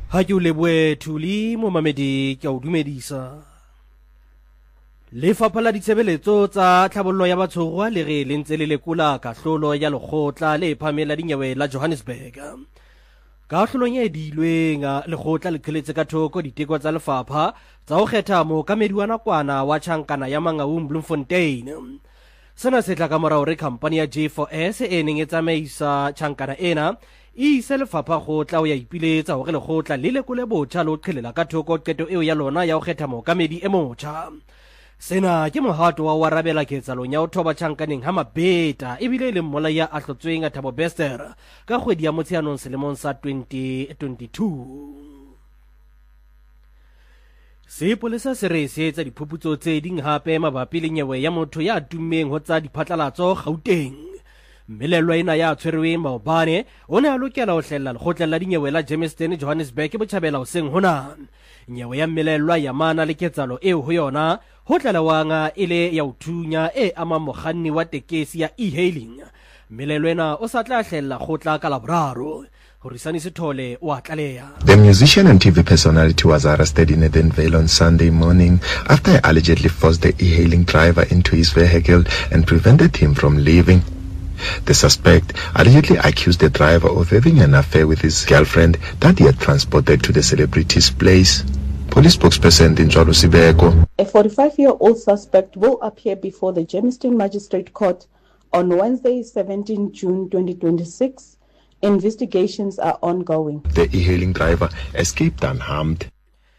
Ha ke o lebohe Thuli mo mamedi ke o dumedisa. Lefapha la Ditshebeletso tsa Tlhabollo ya Batshwaruwa le re le ntse le lekola kahlolo ya lekgotla le phamela dinyewe la Johannesburg. Kahlolong e dilweng lekgotla le qheletse ka thoko diteko tsa lefapha tsa ho kgetha mookamedi wa nakwana wa tjhankana ya Mangaung Bloemfontein. Sena se tla ka morao re company ya G4S e neng e tsamaisa tjhankana ena ise lefapha kgotla o ya ipiletsa hore lekgotla le lekole botjha le ho qhelela ka thoko qeto eo ya lona ya ho kgetha mookamedi e motjha. Sena ke mohato wa ho arabela ketsalong ya ho thoba tjhankaneng ha mabeta ebile le mmolai ya ahlotsweng Thabo Bester ka kgwedi ya Motsheanong selemong sa 2022. Sepolesa se re se etsa diphuputso tse ding hape mabapi le nyewe ya motho ya tummeng ho tsa diphatlalatso Gauteng. Melelwa ena ya tshwerweng maobane o ne a lokela ho hlella lekgotleng la dinyewe la Germiston Johannesburg botjhabela hoseng hona. Nyewe ya melelwa ya mana le ketsalo eo ho yona ho tlalewanga ile ya uthunya e ama mokganni wa tekesi ya e-hailing. Melelwa ena o sa tla hlella kgotla ka Laboraro. The musician and TV personality was arrested in Edenvale on Sunday morning after he allegedly forced the e-hailing driver into his vehicle and prevented him from leaving. The suspect allegedly accused the driver of having an affair with his girlfriend that he had transported to the celebrity's place. Police spokesperson Dinjalo Sibeko. A 45-year-old suspect will appear before the Germiston Magistrate Court on Wednesday, 17 June 2026. Investigations are ongoing. The e-hailing driver escaped unharmed.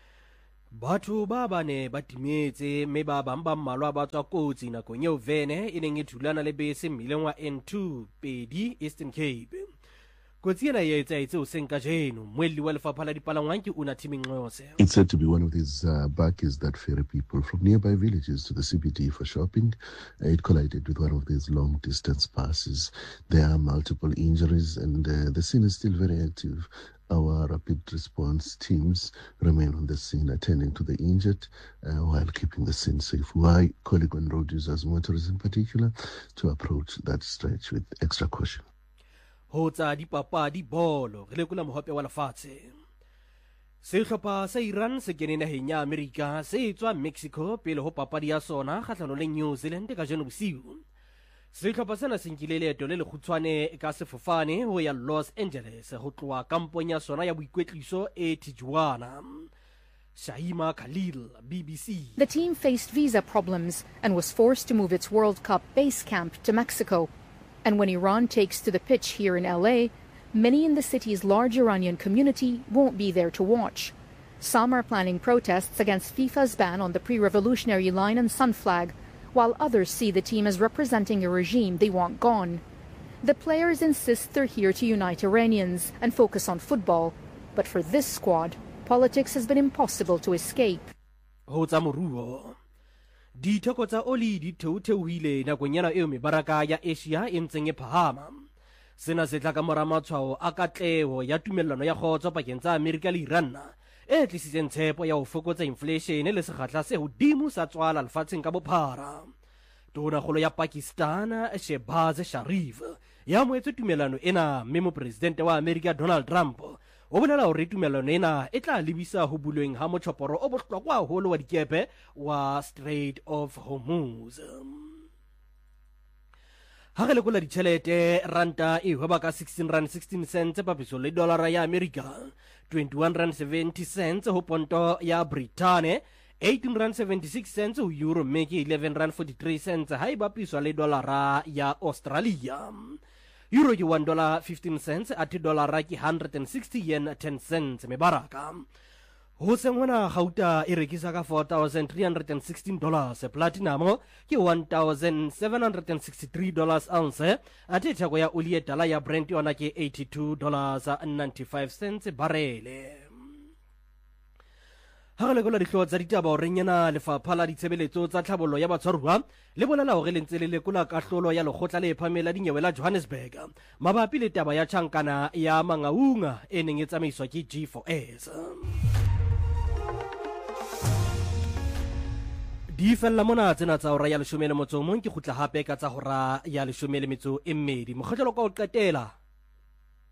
Batho ba bane ba timetse mme ba bang ba mmalwa ba tswa kotsi nakong eo vene e neng e thulana le bese mmileng wa N2 pedi Eastern Cape. Kotsi ena e etsaetse hoseng kajeno moelli wa lefapha la dipalangwang ke Una Thimingxose. It's said to be one of these bakkies that ferry people from nearby villages to the CBD for shopping. It collided with one of these long distance buses. There are multiple injuries and the scene is still very active. Our rapid response teams remain on the scene attending to the injured while keeping the scene safe. Why calling on road users, motorists in particular, to approach that stretch with extra caution. Hotsa dipapadi bolo re lekola mohope wa lefatshe. Sehlopha sa Iran se kene naheng ya Amerika se tswa Mexico pele ho papadi ya sona kgahlano le New Zealand ka jeno bosiu. Sehlopha sena se nkile leeto le lekgutshwane ka sefofane ho ya Los Angeles ho tloha kampong ya sona ya boikwetliso e Tijuana. Shaima Khalil, BBC. The team faced visa problems and was forced to move its World Cup base camp to Mexico. And when Iran takes to the pitch here in LA, many in the city's large Iranian community won't be there to watch. Some are planning protests against FIFA's ban on the pre-revolutionary line and sun flag, while others see the team as representing a regime they want gone. The players insist they're here to unite Iranians and focus on football. But for this squad, politics has been impossible to escape. Ditheko tsa oli di theotheohile nakong yana eo mebaraka ya Asia e ntseng e phahama. Sena se tla ka mora matshwao a katleho ya tumellano ya kgotso pakeng tsa Amerika le Iran e tlisitseng tshepo ya ho fokotsa inflation le sekgahla se hodimo sa tswala lefatsheng ka bophara. Tonakgolo ya Pakistan Shehbaz Sharif ya moetse tumellano ena mme mopresidente wa Amerika Donald Trump o bolela hore tumellano ena e tla lebisa ho bulweng ha motjhoporo o bohlokwa haholo wa dikepe wa Strait of Hormuz. Ha re lekola ditjhelete ranta e hweba ka 16 rand 16 cents papiso le dolara ya Amerika, 21 rand 70 cents ho ponto ya Britane, 18 rand 76 cents ho euro mme ke 11 rand 43 cents ha e bapiswa le dolara ya Australia. Euro ke $1.15 ati dolara ke 160 yen 10 cents mebaraka. Ho sengwana Gauta e rekisa ka $4,316, platinum ke $1,763 ounce, ati theko ya oli e tala ya Brent yona ke $82.95 barele. Ha re lekola dihlooho tsa ditaba hore nyana lefapha la ditshebeletso tsa tlhabollo ya batshwaruwa le bolela hore le ntse le lekola kahlolo ya lekgotla le phamela dinyewe la Johannesburg mabapi le taba ya tjhankana ya Mangaung e neng e tsamaiswa ke G4S. Di fella mona tsena tsa hora ya 10 ke kgutla hape ka tsa hora ya 12 mokgotlelo ka o qetela